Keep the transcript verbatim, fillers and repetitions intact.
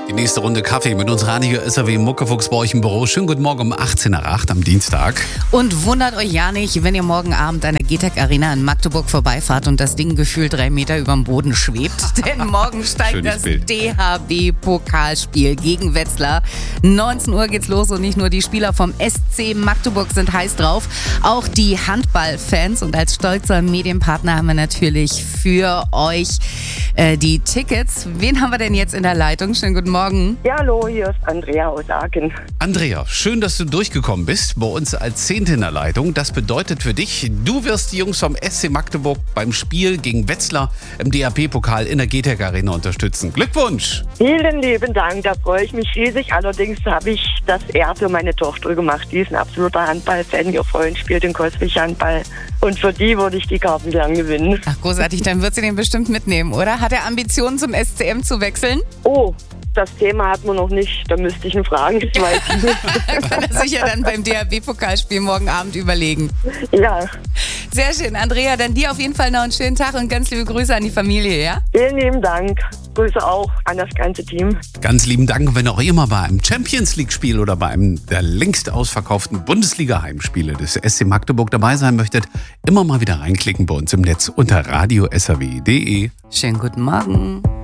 Die nächste Runde Kaffee mit uns Radio S R W Muckefuchs bei euch im Büro. Schönen guten Morgen um achtzehn nach acht am Dienstag. Und wundert euch ja nicht, wenn ihr morgen Abend an der G T E C Arena in Magdeburg vorbeifahrt und das Ding gefühlt drei Meter über dem Boden schwebt. Denn morgen steigt Schönes das Bild. D H B-Pokalspiel gegen Wetzlar. neunzehn Uhr geht's los und nicht nur die Spieler vom S C Magdeburg sind heiß drauf, auch die Handballfans. Und als stolzer Medienpartner haben wir natürlich für euch äh, die Tickets. Wen haben wir denn jetzt in der Leitung? Schönen guten Morgen. Ja, hallo, hier ist Andrea aus Aachen. Andrea, schön, dass du durchgekommen bist. Bei uns als Zehnte in der Leitung. Das bedeutet für dich, du wirst die Jungs vom S C Magdeburg beim Spiel gegen Wetzlar im D H B-Pokal in der G T E C Arena unterstützen. Glückwunsch! Vielen lieben Dank, da freue ich mich riesig. Allerdings habe ich das eher für meine Tochter gemacht. Die ist ein absoluter Handballfan. Ihr Freund spielt in Coswig Handball. Und für die würde ich die Karten gern gewinnen. Ach, großartig, dann wird sie den bestimmt mitnehmen, oder? Hat er Ambitionen, zum S C M zu wechseln? Oh, das Thema hat man noch nicht. Da müsste ich ihn fragen. Ich weiß nicht. Kann er sich ja dann beim D H B-Pokalspiel morgen Abend überlegen. Ja, Sehr schön, Andrea, dann dir auf jeden Fall noch einen schönen Tag und ganz liebe Grüße an die Familie, ja? vielen lieben Dank. Grüße auch an das ganze Team. Ganz lieben Dank, wenn auch ihr mal bei einem Champions League-Spiel oder bei einem der längst ausverkauften Bundesliga-Heimspiele des S C Magdeburg dabei sein möchtet, immer mal wieder reinklicken bei uns im Netz unter radio s r w punkt d e. Schönen guten Morgen.